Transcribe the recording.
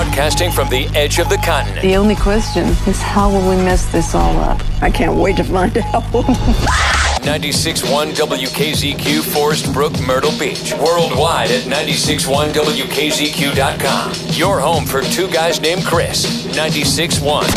Broadcasting from the edge of the continent. The only question is, how will we mess this all up? I can't wait to find out. 96.1 WKZQ, Forest Brook, Myrtle Beach. Worldwide at 96.1WKZQ.com. Your home for two guys named Chris. 96.1.